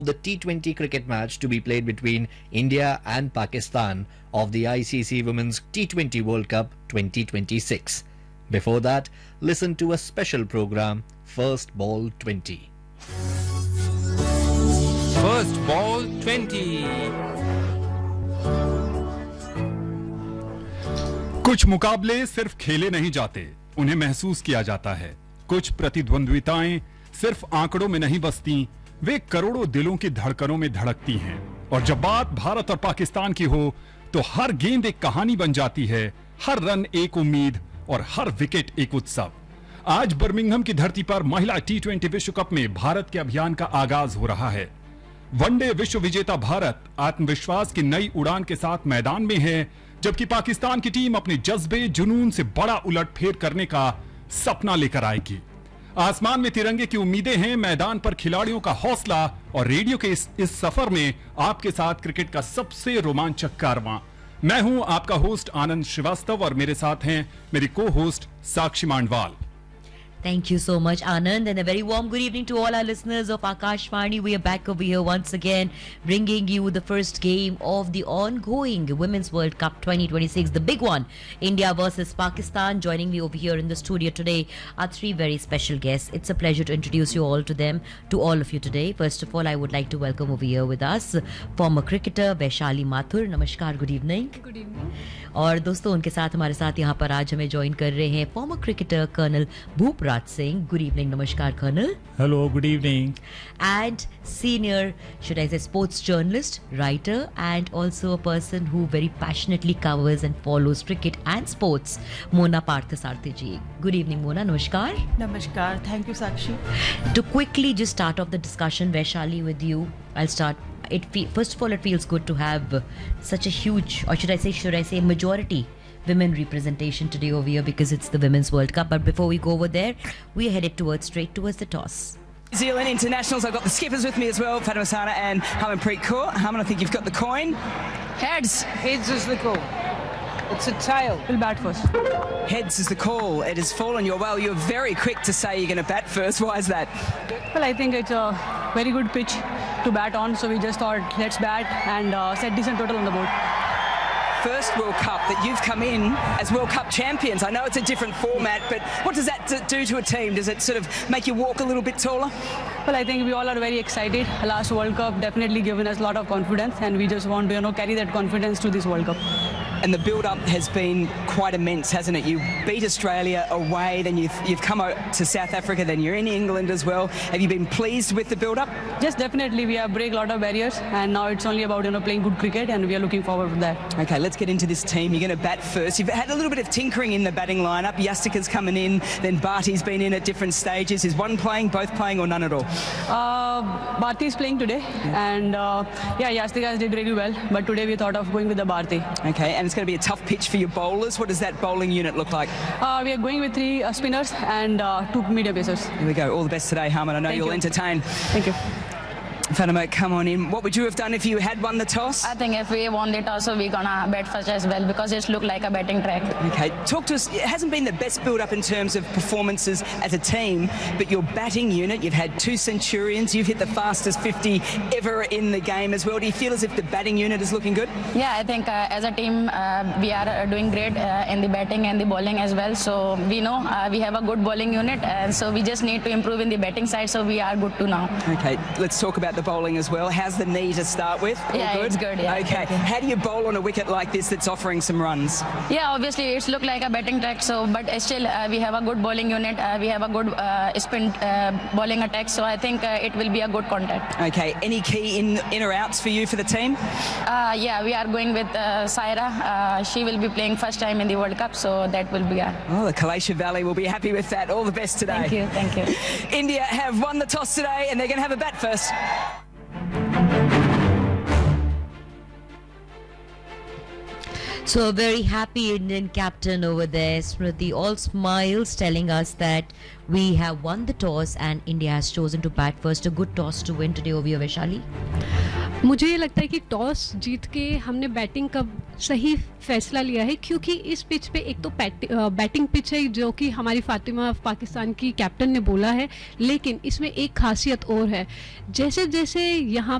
the T20 cricket match to be played between India and Pakistan of the ICC Women's T20 World Cup 2026. Before that, listen to a special program, First Ball 20. First Ball 20. कुछ मुकाबले सिर्फ खेले नहीं जाते, उन्हें महसूस किया जाता है। कुछ प्रतिद्वंद्विताएं सिर्फ आंकड़ों में नहीं बसती, वे करोड़ों दिलों की धड़कनों में धड़कती हैं। और जब बात भारत और पाकिस्तान की हो तो हर गेंद एक कहानी बन जाती है, हर रन एक उम्मीद और हर विकेट एक उत्सव। आज बर्मिंघम की धरती पर महिला T20 विश्व कप में भारत के अभियान का आगाज हो रहा है। वनडे विश्व विजेता भारत आत्मविश्वास की नई उड़ान के साथ मैदान में है, जबकि पाकिस्तान की टीम अपने जज्बे जुनून से बड़ा उलटफेर करने का सपना लेकर आएगी। आसमान में तिरंगे की उम्मीदें हैं, मैदान पर खिलाड़ियों का हौसला और रेडियो के इस सफर में आपके साथ क्रिकेट का सबसे रोमांचक कारवां। मैं हूं आपका होस्ट आनंद श्रीवास्तव और मेरे साथ हैं मेरी को host Sakshi मांडवाल। Thank you so much, Anand, and a very warm good evening to all our listeners of Akashvani. We are back over here once again, bringing you the first game of the ongoing Women's World Cup 2026, the big one, India versus Pakistan. Joining me over here in the studio today are three very special guests. It's a pleasure to introduce you all to them, to all of you today. First of all, I would like to welcome over here with us former cricketer Vaishali Mathur. Namaskar, good evening. Good evening. और दोस्तों उनके साथ हमारे साथ यहाँ पर आज हमें ज्वाइन कर रहे हैं farmer cricketer colonel भूपराज Singh. Good evening. नमस्कार colonel. Hello, good evening. And senior, should I say, sports journalist, writer, and also a person who very passionately covers and follows cricket and sports, Mona Parthasarathy ji. Good evening, Mona. Namaskar. Namaskar. Thank you, Sakshi. To quickly just start off the discussion, Vaishali, with you, I'll start. First of all, it feels good to have such a huge, or should I say, majority women representation today over here because it's the Women's World Cup. But before we go over there, we are headed straight towards the toss. New Zealand internationals. I've got the skippers with me as well, Fatima Sana and Harmanpreet Kaur. Harman, I think you've got the coin. Heads. Heads is the call. It's a tail. We'll bat first. Heads is the call. It has fallen your way. You're very quick to say you're going to bat first. Why is that? Well, I think it's a very good pitch to bat on, so we just thought let's bat and set decent total on the board. First World Cup that you've come in as World Cup champions. I know it's a different format, but what does that do to a team? Does it sort of make you walk a little bit taller? Well, I think we all are very excited. Last World Cup definitely given us a lot of confidence, and we just want to carry that confidence to this World Cup. And the build-up has been quite immense, hasn't it? You beat Australia away, then you've come out to South Africa, then you're in England as well. Have you been pleased with the build-up? Yes, definitely. We have break a lot of barriers, and now it's only about playing good cricket, and we are looking forward to that. Okay, let's get into this team. You're going to bat first. You've had a little bit of tinkering in the batting lineup. Yastika's coming in, then Bharti's been in at different stages. Is one playing, both playing, or none at all? Bharti is playing today, and Yastika did really well, but today we thought of going with the Bharti. Okay, and it's going to be a tough pitch for your bowlers. What does that bowling unit look like? We are going with 3 spinners and 2 medium pacers. Here we go. All the best today, Harman. I know you'll entertain. Thank you. Fatima, come on in. What would you have done if you had won the toss? I think if we won the toss, so we're gonna bat first as well because it looked like a batting track. Okay, talk to us. It hasn't been the best build-up in terms of performances as a team, but your batting unit, you've had 2 centurions, you've hit the fastest 50 ever in the game as well. Do you feel as if the batting unit is looking good? Yeah, I think as a team, we are doing great in the batting and the bowling as well. So we know we have a good bowling unit, and so we just need to improve in the batting side, so we are good to now. Okay, let's talk about the bowling as well. How's the knee to start with? All yeah, good? It's good. Yeah, okay, how do you bowl on a wicket like this that's offering some runs? Yeah, obviously it's looked like a batting track, so but still we have a good bowling unit. We have a good spin bowling attack, so I think it will be a good contact. Okay, any key in or outs for you for the team? Yeah, we are going with Saira. She will be playing first time in the World Cup, so that will be Oh, the Kalesha Valley will be happy with that. All the best today. Thank you, thank you. India have won the toss today, and they're going to have a bat first. So a very happy Indian captain over there, Smriti, all smiles, telling us that we have won the toss and India has chosen to bat first. A good toss to win today over here, Vaishali. मुझे ये लगता है कि toss जीत के हमने batting का सही फैसला लिया है, क्योंकि इस पिच पे एक तो बैटिंग पिच है जो कि हमारी फातिमा ऑफ पाकिस्तान की कैप्टन ने बोला है, लेकिन इसमें एक खासियत और है, जैसे जैसे यहाँ